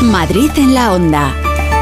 Madrid en la Onda.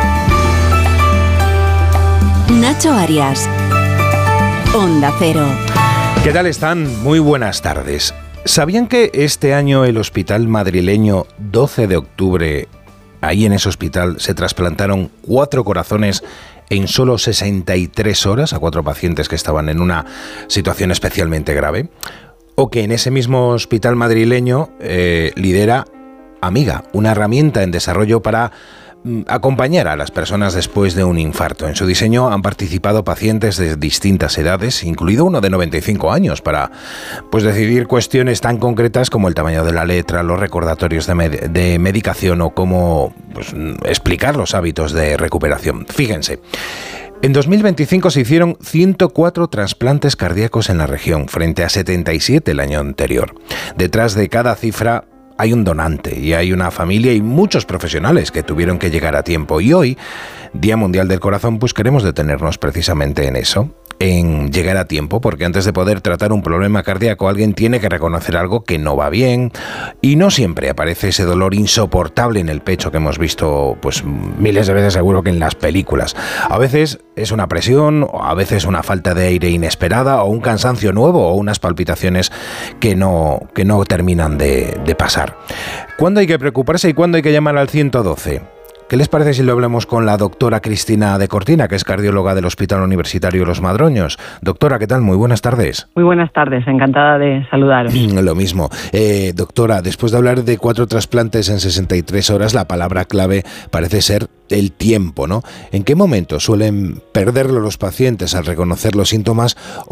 Nacho Arias. Onda Cero. ¿Qué tal están? Muy buenas tardes. ¿Sabían que este año el hospital madrileño 12 de octubre, ahí en ese hospital, se trasplantaron 4 corazones en solo 63 horas a 4 pacientes que estaban en una situación especialmente grave? O que en ese mismo hospital madrileño lidera Amiga, una herramienta en desarrollo para acompañar a las personas después de un infarto. En su diseño han participado pacientes de distintas edades, incluido uno de 95 años, para decidir cuestiones tan concretas como el tamaño de la letra, los recordatorios de medicación o cómo explicar los hábitos de recuperación. Fíjense. En 2025 se hicieron 104 trasplantes cardíacos en la región, frente a 77 el año anterior. Detrás de cada cifra hay un donante y hay una familia y muchos profesionales que tuvieron que llegar a tiempo. Y hoy, Día Mundial del Corazón, queremos detenernos precisamente en eso, en llegar a tiempo, porque antes de poder tratar un problema cardíaco alguien tiene que reconocer algo que no va bien, y no siempre aparece ese dolor insoportable en el pecho que hemos visto miles de veces, seguro que en las películas. A veces es una presión, a veces una falta de aire inesperada, o un cansancio nuevo, o unas palpitaciones que no terminan de pasar. ¿Cuándo hay que preocuparse y cuándo hay que llamar al 112? ¿Qué les parece si lo hablamos con la doctora Cristina de Cortina, que es cardióloga del Hospital Universitario Los Madroños? Doctora, ¿qué tal? Muy buenas tardes. Muy buenas tardes, encantada de saludaros. Lo mismo. Doctora, después de hablar de 4 trasplantes en 63 horas, la palabra clave parece ser el tiempo, ¿no? ¿En qué momento suelen perderlo los pacientes al reconocer los síntomas